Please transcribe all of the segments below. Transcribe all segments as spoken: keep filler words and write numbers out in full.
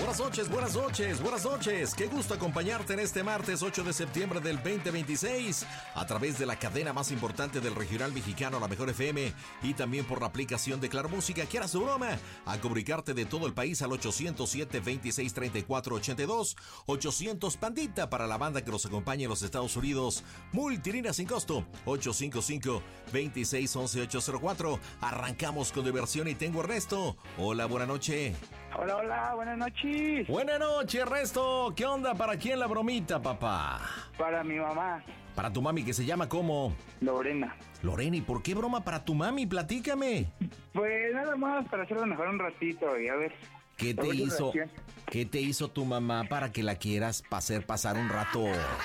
Buenas noches, buenas noches, buenas noches. Qué gusto acompañarte en este martes ocho de septiembre del veinte veintiséis a través de la cadena más importante del regional mexicano, La Mejor F M, y también por la aplicación de Claro Música. ¿Quieras tu broma? A comunicarte de todo el país al ochocientos siete, veintiséis, treinta y cuatro, ochenta y dos, ochocientos Pandita para la banda que nos acompaña en los Estados Unidos. Multilínea sin costo, ocho cinco cinco, veintiséis, once, ochocientos cuatro. Arrancamos con diversión y tengo Ernesto. Hola, buena noche. Hola, hola, buenas noches. Buenas noches, Ernesto. ¿Qué onda? ¿Para quién la bromita, papá? Para mi mamá. Para tu mami, que se llama ¿cómo? Lorena. Lorena, ¿y por qué broma para tu mami? Platícame. Pues nada más para hacerlo mejor un ratito y a ver. ¿Qué te hizo? ¿Qué te hizo tu mamá para que la quieras hacer pasar un rato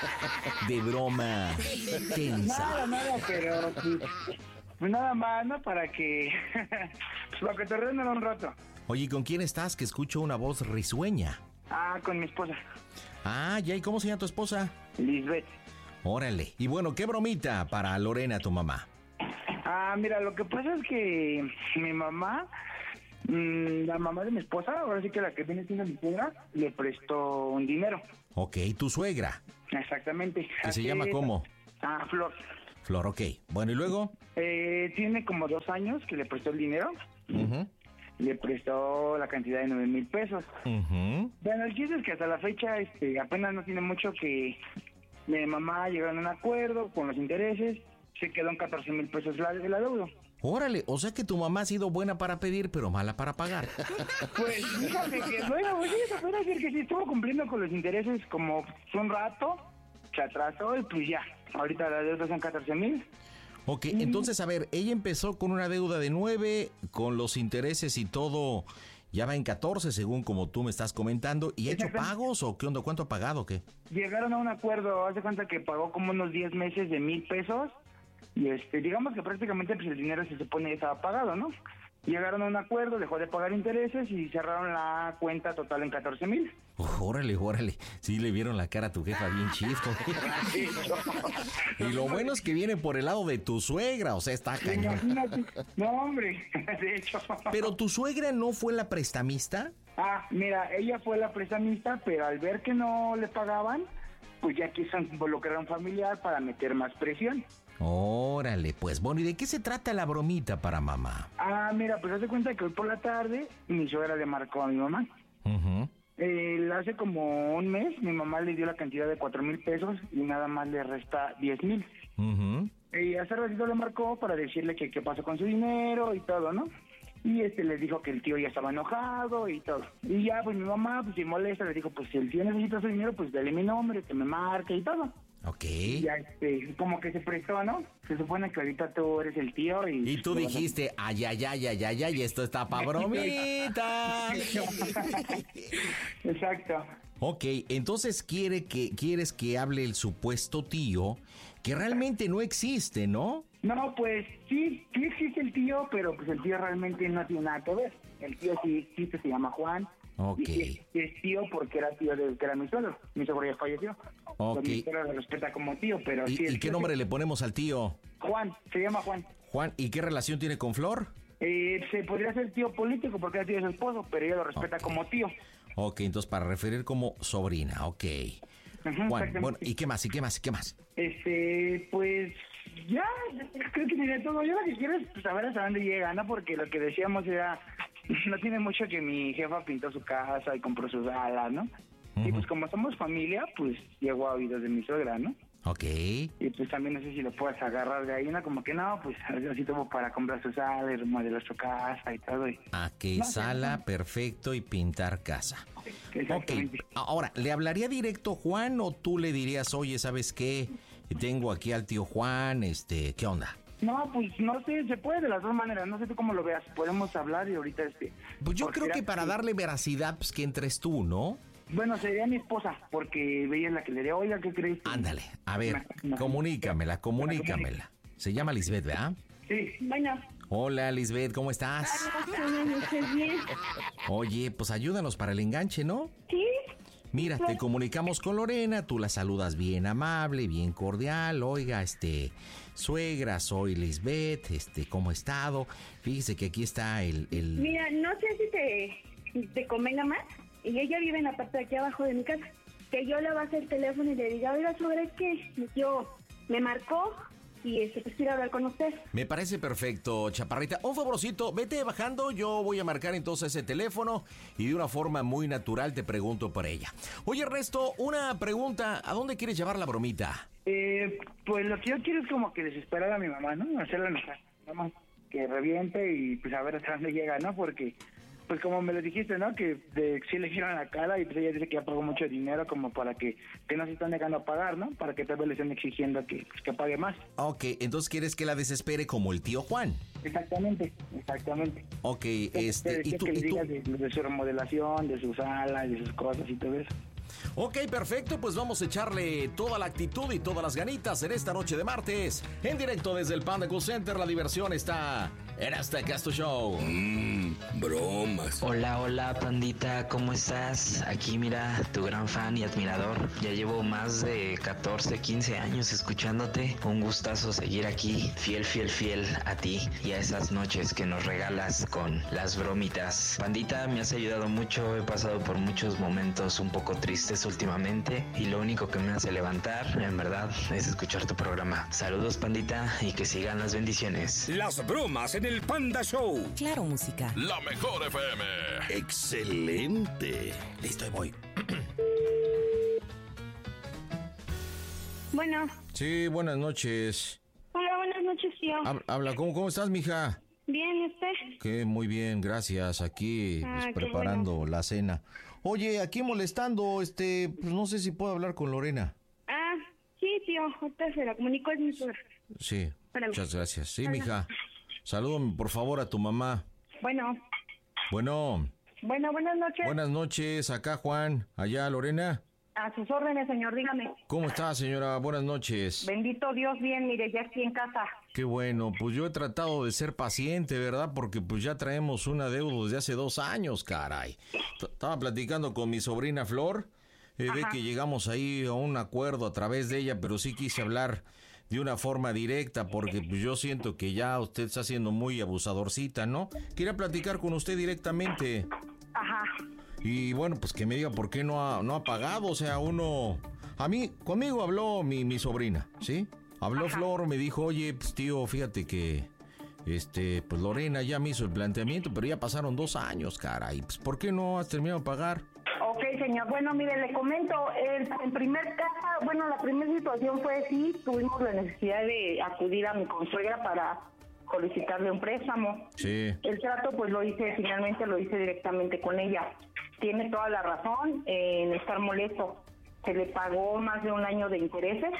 de broma tensa? Nada, nada, pero pues, pues nada más, ¿no? Para que pues para que te ríen un rato. Oye, ¿con quién estás? Que escucho una voz risueña. Ah, con mi esposa. Ah, ya, ¿y cómo se llama tu esposa? Lisbeth. Órale. Y bueno, ¿qué bromita para Lorena, tu mamá? Ah, mira, lo que pasa es que mi mamá, mmm, la mamá de mi esposa, ahora sí que la que viene siendo mi suegra, le prestó un dinero. Ok, tu suegra. Exactamente. ¿Que Así se llama es. cómo? Ah, Flor. Flor, ok. Bueno, ¿y luego? Eh, tiene como dos años que le prestó el dinero. Uh-huh. Le prestó la cantidad de nueve mil pesos. Uh-huh. Bueno, el chiste es que hasta la fecha este, apenas no tiene mucho que mi mamá llegaron a un acuerdo con los intereses. Se quedó en catorce mil pesos la, el adeudo. Órale, o sea que tu mamá ha sido buena para pedir, pero mala para pagar. Pues fíjate que, bueno, pues sí, se puede decir que sí, estuvo cumpliendo con los intereses como un rato, se atrasó y pues ya. Ahorita la deuda son catorce mil. Ok, entonces, a ver, ella empezó con una deuda de nueve, con los intereses y todo, ya va en catorce, según como tú me estás comentando. ¿Y ha hecho pagos o qué onda? ¿Cuánto ha pagado o qué? Llegaron a un acuerdo, hace cuenta que pagó como unos diez meses de mil pesos. Y este, digamos que prácticamente pues el dinero se supone que estaba pagado, ¿no? Llegaron a un acuerdo, dejó de pagar intereses y cerraron la cuenta total en catorce mil. Oh, órale, órale. Sí le vieron la cara a tu jefa bien chido. Y lo bueno es que viene por el lado de tu suegra, o sea, está cañón. No, hombre, de hecho. ¿Pero tu suegra no fue la prestamista? Ah, mira, ella fue la prestamista, pero al ver que no le pagaban, pues ya quiso involucrar a un familiar para meter más presión. Órale, pues bueno, ¿y de qué se trata la bromita para mamá? Ah, mira, pues haz de cuenta que hoy por la tarde mi suegra le marcó a mi mamá. Uh-huh. Eh, hace como un mes mi mamá le dio la cantidad de cuatro mil pesos y nada más le resta diez mil. Uh-huh. Y hace ratito le marcó para decirle que qué pasó con su dinero y todo, ¿no? Y este le dijo que el tío ya estaba enojado y todo. Y ya, pues mi mamá, pues si molesta, le dijo, pues si el tío necesita su dinero, pues dale mi nombre, que me marque y todo. Ok. Y ya, este, como que se prestó, ¿no? Se supone que ahorita tú eres el tío y... Y tú dijiste, ay, ay, ay, ay, ay, ay, esto está pa' bromita. Exacto. Ok, entonces quiere que, quieres que hable el supuesto tío, que realmente no existe, ¿no? No, pues sí, sí existe el tío, pero pues el tío realmente no tiene nada que ver. El tío sí existe, se llama Juan. Ok. Y es, es tío porque era tío de que era mi suegro. Mi suegro ya falleció. Ok. Mi suegro lo respeta como tío, pero ¿Y, sí. ¿y qué tío, nombre sí. le ponemos al tío? Juan, se llama Juan. Juan, ¿y qué relación tiene con Flor? Eh, se podría ser tío político porque era tío de su esposo, pero ella lo respeta Ok. como tío. Ok, entonces para referir como sobrina, ok. Ajá, Juan, bueno, ¿y qué más? ¿Y qué más? ¿Y qué más? Este, pues ya, creo que sería todo. Yo lo que quiero es pues, saber hasta dónde llega, ¿no? Porque lo que decíamos era, no tiene mucho que mi jefa pintó su casa y compró su sala, ¿no? Uh-huh. Y pues como somos familia, pues llegó a oídos de mi suegra, ¿no? Ok. Y pues también no sé si lo puedes agarrar de ahí, ¿no? Como que no, pues así tuvo para comprar su sala y remodelar su casa y todo. Y... ¿A qué no, sala? no. Perfecto, y pintar casa. Exactamente. Ok, ahora, ¿le hablaría directo Juan o tú le dirías, oye, ¿sabes qué? Tengo aquí al tío Juan, este, ¿qué onda? No, pues no sé, se puede de las dos maneras, no sé tú cómo lo veas, podemos hablar y ahorita este... Pues yo creo que para darle veracidad, pues que entres tú, ¿no? Bueno, sería mi esposa, porque ella es la que le diría, oiga, ¿qué crees? Ándale, a ver, comunícamela, comunícamela. Se llama Lisbeth, ¿verdad? Sí. Bueno. Hola, Lisbeth, ¿cómo estás? Buenas noches, bien. Oye, pues ayúdanos para el enganche, ¿no? Sí. Mira, te comunicamos con Lorena, tú la saludas bien amable, bien cordial. Oiga, este, suegra, soy Lisbeth, este, ¿cómo ha estado? Fíjese que aquí está el... el... Mira, no sé si te, te convenga más. y ella vive en la parte de aquí abajo de mi casa, que yo le baje el teléfono y le diga, oiga, ¿sobre qué? Mi tío me marcó y este, pues quiero hablar con usted. Me parece perfecto, Chaparrita. Un favorcito, vete bajando, yo voy a marcar entonces ese teléfono y de una forma muy natural te pregunto por ella. Oye, Ernesto, una pregunta, ¿a dónde quieres llevar la bromita? Eh, pues lo que yo quiero es como que desesperar a mi mamá, ¿no? Hacerla enojar, vamos, que reviente y pues a ver hasta dónde llega, ¿no? Porque, pues como me lo dijiste, ¿no? Que de, sí le giran la cara y pues ella dice que ya pagó mucho dinero como para que, que no se están negando a pagar, ¿no? Para que tal vez le estén exigiendo que, pues, que pague más. Ok, entonces quieres que la desespere como el tío Juan. Exactamente, exactamente. Ok, este... ¿Y tú, que le digas de, de su remodelación, de sus alas, de sus cosas y todo eso? Ok, perfecto, pues vamos a echarle toda la actitud y todas las ganitas en esta noche de martes. En directo desde el Panda Cool Center, la diversión está en Azteca Castro Show. Mmm, bromas. Hola, hola, pandita, ¿cómo estás? Aquí mira, tu gran fan y admirador. Ya llevo más de catorce, quince años escuchándote. Un gustazo seguir aquí, fiel, fiel, fiel a ti y a esas noches que nos regalas con las bromitas. Pandita, me has ayudado mucho, he pasado por muchos momentos un poco tristes últimamente y lo único que me hace levantar, en verdad, es escuchar tu programa. Saludos, pandita, y que sigan las bendiciones. Las bromas en el Panda Show. Claro, música. La mejor F M. Excelente. Listo, ahí voy. Bueno. Sí, buenas noches. Hola, buenas noches, tío. Hab- Habla, ¿cómo, cómo estás, mija? Bien, ¿y usted? Que muy bien, gracias. Aquí Ah, pues, qué preparando bueno. la cena. Oye, aquí molestando, este, pues no sé si puedo hablar con Lorena. Ah, sí, tío, ahorita se la comunico, es mi suegra. Sí, Espérame. muchas gracias. Sí, Hola. mija. Salúdame, por favor, a tu mamá. Bueno, Bueno, bueno, buenas noches. buenas noches. Acá Juan, allá Lorena. A sus órdenes, señor, dígame. ¿Cómo está, señora? Buenas noches. Bendito Dios, bien, mire, ya estoy en casa. Qué bueno, pues yo he tratado de ser paciente, ¿verdad? Porque pues ya traemos una deuda desde hace dos años, caray. T- Estaba platicando con mi sobrina Flor, eh, ve Ajá. que llegamos ahí a un acuerdo a través de ella, pero sí quise hablar de una forma directa porque pues yo siento que ya usted está siendo muy abusadorcita, ¿no? Quería platicar con usted directamente. Ajá. Y bueno, pues que me diga por qué no ha, no ha pagado, o sea, uno... A mí, conmigo habló mi, mi sobrina, ¿sí? Habló Ajá. Flor, me dijo, oye, pues tío, fíjate que, este, pues Lorena ya me hizo el planteamiento, pero ya pasaron dos años, caray, pues ¿por qué no has terminado de pagar? Ok, señor. Bueno, mire, le comento, el, en primer caso, bueno, la primera situación fue sí, tuvimos la necesidad de acudir a mi consuegra para solicitarle un préstamo. Sí, El trato, pues lo hice, finalmente lo hice directamente con ella. Tiene toda la razón en estar molesto. Se le pagó más de un año de intereses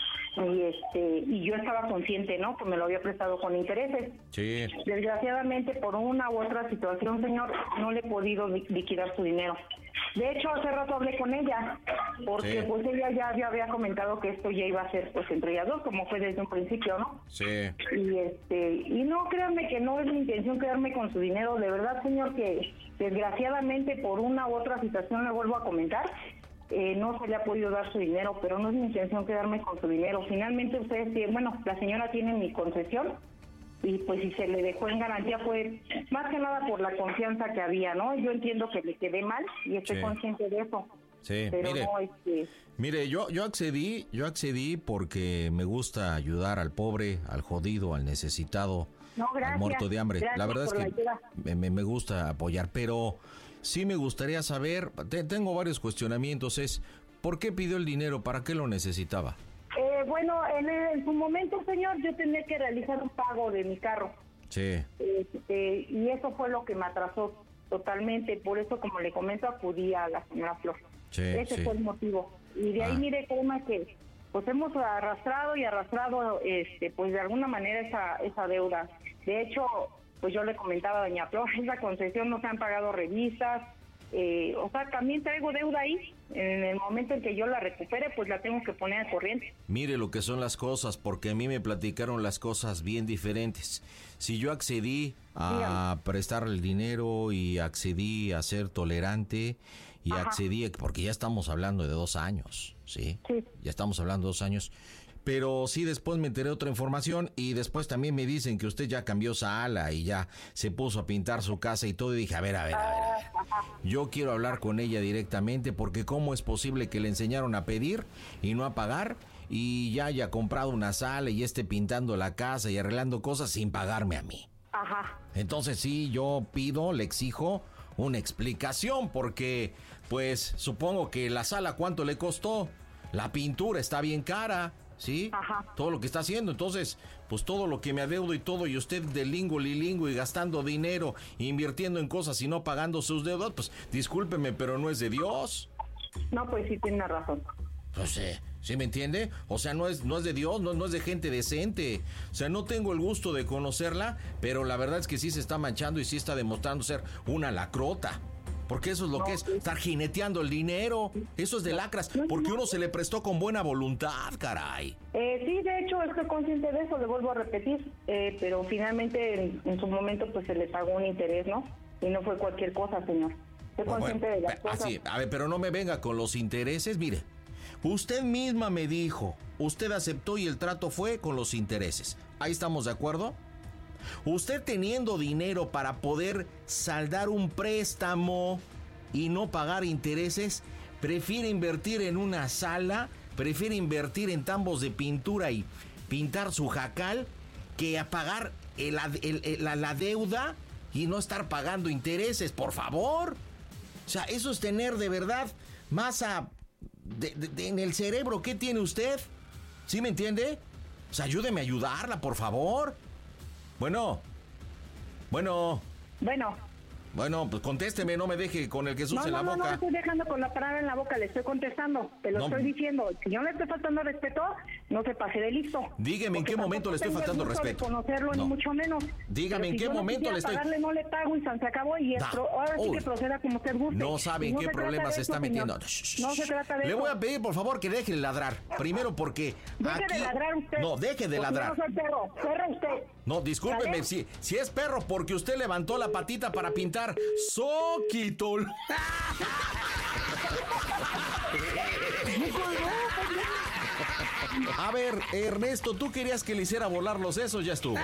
y este y yo estaba consciente, ¿no?, que me lo había prestado con intereses. sí, Desgraciadamente, por una u otra situación, señor, no le he podido li- liquidar su dinero. De hecho, hace rato hablé con ella, porque Sí. pues ella ya, ya había comentado que esto ya iba a ser pues entre ellas dos, como fue desde un principio, ¿no? sí. Y este y no, créanme que no es mi intención quedarme con su dinero. De verdad, señor, que desgraciadamente por una u otra situación, le vuelvo a comentar, eh, no se le ha podido dar su dinero, pero no es mi intención quedarme con su dinero. Finalmente ustedes tienen, bueno, la señora tiene mi concesión y pues si se le dejó en garantía fue más que nada por la confianza que había, ¿no? Yo entiendo que le quedé mal y estoy Sí. consciente de eso. Sí, Pero mire. no, este... Mire, yo, yo accedí, yo accedí porque me gusta ayudar al pobre, al jodido, al necesitado, No, gracias. al muerto de hambre. Gracias La verdad es por la que ayuda. me, me- me gusta apoyar, pero sí me gustaría saber, te- tengo varios cuestionamientos, es, ¿por qué pidió el dinero? ¿Para qué lo necesitaba? Eh, bueno, en, en su momento, señor, yo tenía que realizar un pago de mi carro. Sí, Este, y eso fue lo que me atrasó totalmente. Por eso, como le comento, acudí a la señora Flor. Sí, Ese sí. fue el motivo. Y de ahí, Ah. mire, créeme que pues hemos arrastrado y arrastrado, este, pues de alguna manera esa, esa deuda. De hecho, pues yo le comentaba a doña Flor, esa concesión no se han pagado revistas. Eh, o sea, también traigo deuda ahí. En el momento en que yo la recupere, pues la tengo que poner al corriente. Mire lo que son las cosas, porque a mí me platicaron las cosas bien diferentes. Si yo accedí a prestarle el dinero y accedí a ser tolerante y Ajá. accedí, a- porque ya estamos hablando de dos años, ¿sí? Sí. Ya estamos hablando de dos años. Pero sí, después me enteré otra información y después también me dicen que usted ya cambió sala y ya se puso a pintar su casa y todo. Y dije, a ver, a ver, a ver, a ver. Yo quiero hablar con ella directamente porque ¿cómo es posible que le enseñaron a pedir y no a pagar? Y ya haya comprado una sala y esté pintando la casa y arreglando cosas sin pagarme a mí. Ajá. Entonces sí, yo pido, le exijo una explicación porque, pues, supongo que la sala, ¿cuánto le costó? La pintura está bien cara. ¿Sí? Ajá. Todo lo que está haciendo. Entonces, pues todo lo que me adeudo y todo, y usted de lingo lilingo y gastando dinero, invirtiendo en cosas y no pagando sus deudas, pues discúlpeme, pero no es de Dios. No, pues sí, tiene razón. Pues sí, ¿sí me entiende? O sea, no es, no es de Dios, no, no es de gente decente. O sea, no tengo el gusto de conocerla, pero la verdad es que sí se está manchando y sí está demostrando ser una lacrota. Porque eso es lo no, que es, estar jineteando el dinero. Eso es de lacras, porque uno se le prestó con buena voluntad, caray. Eh, sí, de hecho, estoy consciente de eso, le vuelvo a repetir, eh, pero finalmente en, en su momento pues se le pagó un interés, ¿no? Y no fue cualquier cosa, señor. Estoy bueno, consciente bueno, de las cosas. Así, a ver, pero no me venga con los intereses, mire. Usted misma me dijo, usted aceptó y el trato fue con los intereses. ¿Ahí estamos de acuerdo? Usted teniendo dinero para poder saldar un préstamo y no pagar intereses, prefiere invertir en una sala, prefiere invertir en tambos de pintura y pintar su jacal, que a pagar el, el, el, la, la deuda y no estar pagando intereses, por favor. O sea, eso es tener de verdad masa de, de, de, en el cerebro. ¿Qué tiene usted? ¿Sí me entiende? O sea, ayúdeme a ayudarla, por favor. Bueno, bueno. Bueno. Bueno, pues contésteme, no me deje con el Jesús no, en no, la no, boca. No, no, estoy dejando con la palabra en la boca, le estoy contestando, te lo no. estoy diciendo. Si yo le estoy faltando respeto, no se pase de listo. Dígame en qué momento le estoy faltando respeto. No conocerlo, no. ni mucho menos. Dígame en si qué momento le estoy... pagarle, no le pago y se acabó y da. esto, ahora sí Uy. que proceda como usted guste. No sabe en no qué problemas se está eso, metiendo. No se trata de Le eso. voy a pedir, por favor, que deje de ladrar. Primero porque Deje aquí... de ladrar usted. No, deje de ladrar. No soy perro, perro usted. No, discúlpeme, si, si es perro porque usted levantó la patita para pintar Soquitol. A ver, Ernesto, tú querías que le hiciera volar los sesos, ya estuvo.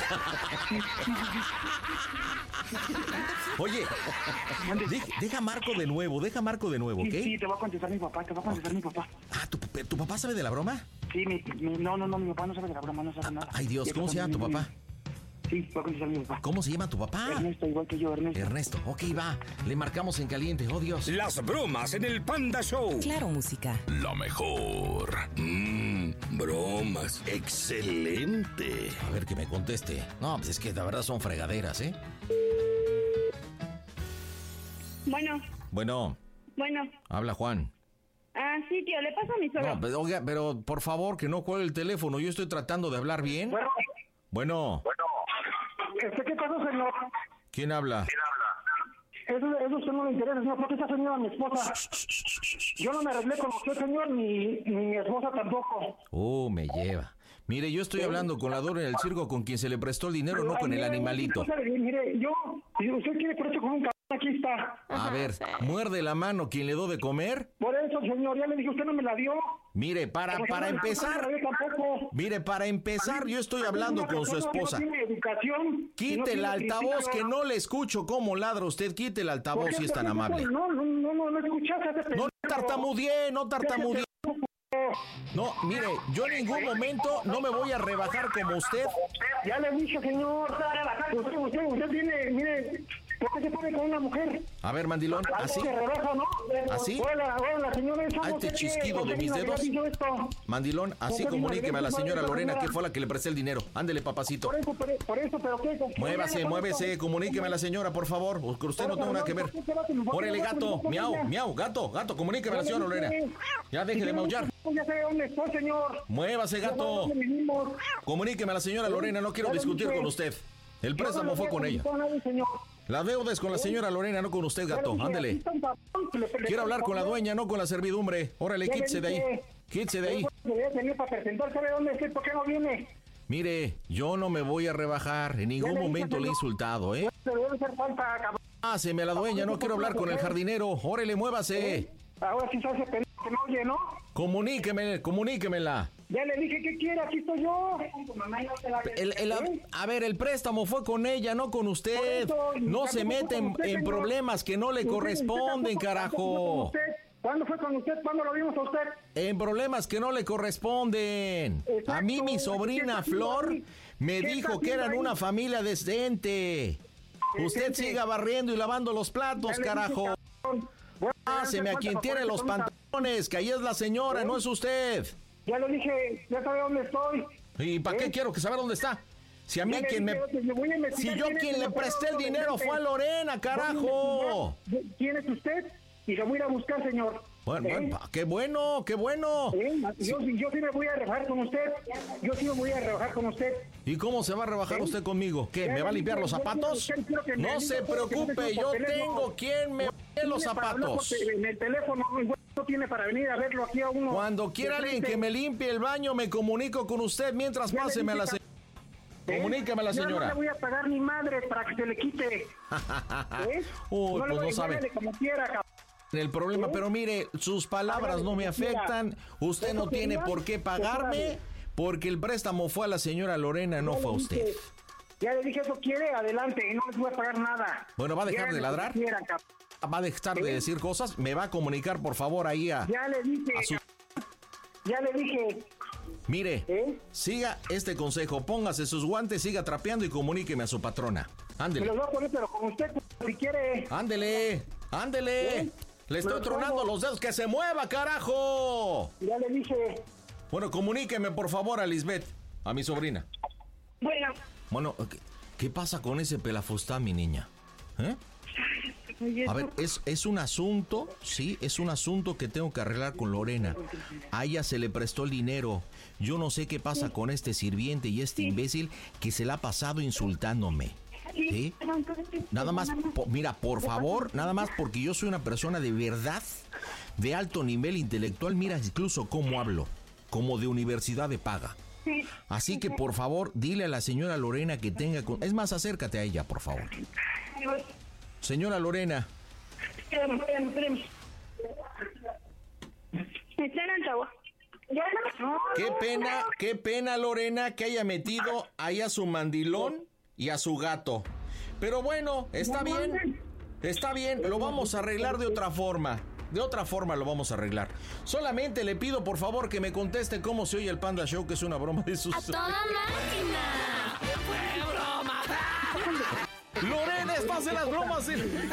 Oye, deja, deja Marco de nuevo, deja Marco de nuevo, ¿ok? Sí, sí, te va a contestar mi papá, te va a contestar mi papá. Ah, ¿tu, ¿tu papá sabe de la broma? Sí, mi, mi, no, no, no, mi papá no sabe de la broma, no sabe nada. Ay, Dios, ¿cómo se llama tu papá? Sí, va a contestar mi papá. ¿Cómo se llama tu papá? Ernesto, igual que yo, Ernesto. Ernesto, ok, va. Le marcamos en caliente, oh Dios. Las bromas en el Panda Show. Claro, música. La mejor. Mmm, bromas. Excelente. A ver que me conteste. No, pues es que la verdad son fregaderas, ¿eh? Bueno. Bueno. Bueno. Habla Juan. Ah, sí, tío, le paso a mi suegro. No, pero, oiga, pero por favor que no cuelgue el teléfono. Yo estoy tratando de hablar bien. Bueno. Bueno. Bueno. ¿Qué pasa, señor? ¿Quién habla? ¿Quién habla? Eso, eso a usted no le interesa, señor, porque esa señora mi esposa. Yo no me arreglé con usted, señor, ni, ni mi esposa tampoco. Oh, me lleva. Mire, yo estoy hablando con la Dora en el circo con quien se le prestó el dinero, no con el animalito. Mire, yo, si usted quiere por eso con un cabrón, aquí está. A ver, muerde la mano quien le dio de comer. Por eso, señor, ya le dije, usted no me la dio. Mire, para, para empezar, mire, para empezar, yo estoy hablando con su esposa. Quite el altavoz, que no le escucho cómo ladra usted. Quite el altavoz si es tan amable. No, no, no, no, no escuchaste. No tartamudeé, no tartamudeé. No, mire, yo en ningún momento no me voy a rebajar como usted. Ya le dije, señor, usted, usted, usted tiene, mire, ¿por qué se pone con una mujer? A ver, mandilón, así. Se rebaja, ¿no? ¿Así? Hola, hola, señora. A este chisquido de mis dedos. Mandilón, así comuníqueme a la señora Lorena que fue la que le presté el dinero. Ándele, papacito. Por eso, por, por eso, pero ¿qué? Muévase, muévese, comuníqueme a la señora, por favor. Porque usted no tiene nada que ver. Órale, gato, miau, miau, gato, gato, comuníqueme a la señora Lorena. Ya deje de maullar. Ya sé dónde estoy, señor. Muévase, gato. Comuníqueme a la señora Lorena, no quiero discutir con usted. El préstamo fue con ella. La deuda es con la señora Lorena, no con usted, gato. Ándele. Quiero hablar con la dueña, no con la servidumbre. Órale, quítese de ahí. Quítese de ahí. ¿Por qué no viene? Mire, yo no me voy a rebajar. En ningún momento le he insultado, ¿eh? Páseme a la dueña, no quiero hablar con el jardinero. Órale, muévase. Ahora sí se hace pendejo que no oye, ¿no? Comuníqueme, comuníquemela. Ya le dije que quiere, aquí estoy yo. El, el, a ver, el préstamo fue con ella, no con usted. Eso, no se mete en, en problemas que no le usted, corresponden, usted carajo. ¿Cuándo fue con usted? ¿Cuándo lo vimos a usted? En problemas que no le corresponden. Exacto. A mí mi sobrina Flor me dijo que eran ahí? Una familia decente. Usted siga barriendo y lavando los platos, carajo. Páseme a quien tiene los pantalones, que ahí es la señora, no es usted. Ya le dije, ya sabe dónde estoy. ¿Y para ¿Eh? qué quiero que saber dónde está? Si a mí quien me... Si yo quien le presté el dinero fue a Lorena, carajo. ¿Quién es usted? Y lo voy a ir a buscar, señor. Bueno, ¿Eh? bueno, qué bueno, qué bueno. ¿Eh? Yo, sí. yo sí me voy a rebajar con usted. Yo sí me voy a rebajar con usted. ¿Y cómo se va a rebajar ¿Eh? usted conmigo? ¿Qué? ¿Me va a limpiar los zapatos? No se preocupe, yo tengo quien me limpie los zapatos. En el teléfono no tiene para venir a verlo aquí a uno. Cuando quiera alguien que me limpie el baño, me comunico con usted. Mientras páseme a la señora. ¿Eh? Comuníqueme a la señora. Yo no le voy a pagar ni madre para que se le quite. ¿Eh? Uy, no pues no sabe. Como quiera, cabrón. El problema, ¿Eh? Pero mire, sus palabras no me afectan. Usted no tiene por qué pagarme porque el préstamo fue a la señora Lorena, no fue a usted. Ya le dije, eso quiere, adelante, no les voy a pagar nada. Bueno, ¿va a dejar de ladrar? ¿Va a dejar de decir cosas? ¿Me va a comunicar, por favor, ahí a... Ya le dije, a su... ya le dije... Mire, ¿Eh? siga este consejo, póngase sus guantes, siga trapeando y comuníqueme a su patrona. Ándele. Me los voy a poner, pero con usted, si quiere. Ándele, ándele. ¿Eh? Le estoy tronando los dedos, que se mueva, carajo. Ya le dije. Bueno, comuníqueme, por favor, a Lisbeth, a mi sobrina. Bueno. Bueno, ¿qué, qué pasa con ese pelafustán, mi niña? ¿Eh? A ver, es, es un asunto, sí, es un asunto que tengo que arreglar con Lorena. A ella se le prestó el dinero. Yo no sé qué pasa con este sirviente y este imbécil que se la ha pasado insultándome. ¿Sí? Nada más, po, mira, por favor, nada más porque yo soy una persona de verdad, de alto nivel intelectual. Mira incluso cómo hablo, como de universidad de paga. Así que, por favor, dile a la señora Lorena que tenga... Con... Es más, acércate a ella, por favor. Señora Lorena. Espérame, espérame, espérame. Está en altavoz. Ya no. Qué pena, qué pena, Lorena, que haya metido ahí a su mandilón y a su gato. Pero bueno, está bien. Está bien, lo vamos a arreglar de otra forma. De otra forma lo vamos a arreglar. Solamente le pido, por favor, que me conteste cómo se oye el Panda Show, que es una broma de sus... ¡A toda máquina! ¡Fue broma! ¡Lorena, estás en las bromas! En...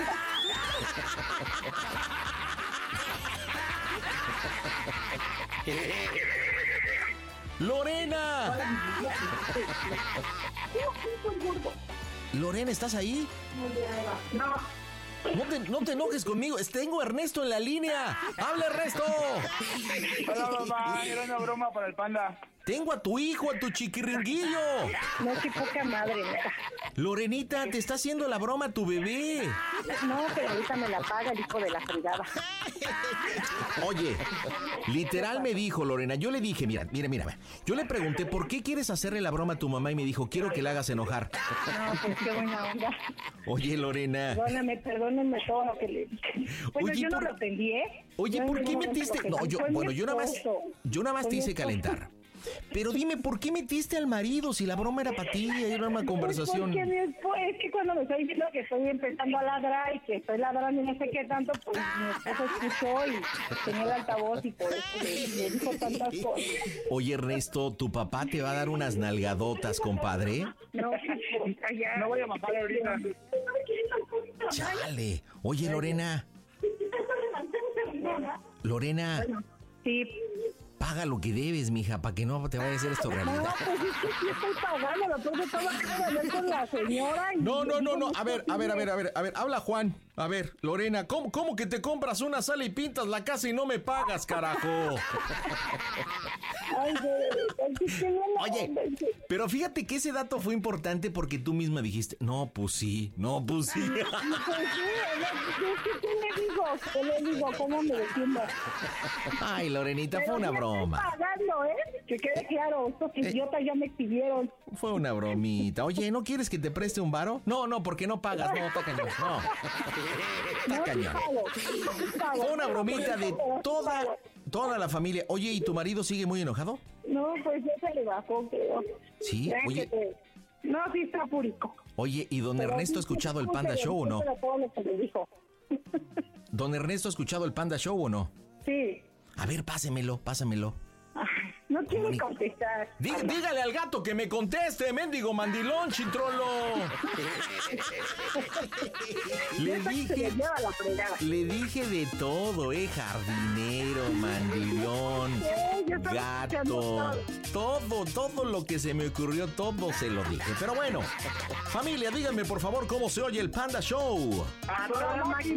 ¡Lorena! Lorena, ¿estás ahí? No. No te, no te enojes conmigo, tengo a Ernesto en la línea. ¡Habla, Ernesto! Hola, mamá, era una broma para el Panda. Tengo a tu hijo, a tu chiquiringuillo. No, qué poca madre. Lorenita, te está haciendo la broma tu bebé. No, pero ahorita me la paga el hijo de la fregada. Oye, literal me dijo Lorena, yo le dije, mira, mira, mira, yo le pregunté, ¿por qué quieres hacerle la broma a tu mamá? Y me dijo, quiero que la hagas enojar. No, pues qué buena onda. Oye, Lorena. Perdóname, perdónenme todo lo que le dije. Bueno, oye, yo por... no lo entendí, ¿eh? Oye, no, ¿por qué metiste? No, yo, bueno, yo nada más, yo nada más te hice calentar. Pero dime, ¿por qué metiste al marido si la broma era para ti? Era una conversación. Porque mi esposo, es que cuando me estoy diciendo que estoy empezando a ladrar y que estoy ladrando y no sé qué tanto, pues mi esposo escuchó y tenía el altavoz y por eso le, le dijo tantas cosas. Oye, Ernesto, ¿tu papá te va a dar unas nalgadotas, compadre? No, ya. No voy a matar ahorita. Chale. Oye, Lorena. Lorena. Sí. Paga lo que debes, mija, para que no te vaya a hacer esto realidad. No, pues es que sí estoy pagando, lo tengo todo que hablar con la señora. Y no, no, no, no, a ver, a ver, a ver, a ver, a ver, habla Juan. A ver, Lorena, ¿cómo, cómo que te compras una sala y pintas la casa y no me pagas, carajo? Ay, oye, pero fíjate que ese dato fue importante porque tú misma dijiste, no, pues sí, no, pues sí. Pues sí, ¿qué le digo? ¿Qué le digo? ¿Cómo me defiendo? Ay, Lorenita, fue una broma. Estoy pagando, ¿eh? Que quede claro, estos idiotas eh, ya me pidieron. Fue una bromita. Oye, ¿no quieres que te preste un varo? No, no, porque no pagas, no, está cañón, no. Está cañón. Fue una bromita de toda, Toda la familia. Oye, ¿y tu marido sigue muy enojado? No, pues ya se le bajó, creo. Sí, Ya oye. que te- No, sí está fúrico. Oye, ¿y don Pero Ernesto sí, ha escuchado sí, el Panda sí, Show o no? sí, todo lo que le dijo. ¿Don Ernesto ha escuchado el Panda Show o no? Sí. A ver, pásemelo, pásamelo. No quiere Comunica- contestar. Dí- dígale al gato que me conteste, mendigo mandilón, chitrolo. Le Ya está que se dije, le lleva la fregada. le dije de todo, eh, jardinero, mandilón, Sí, yo estaba gato, escuchando todo, todo lo que se me ocurrió, todo se lo dije. Pero bueno, familia, díganme por favor cómo se oye el Panda Show. A toda máquina.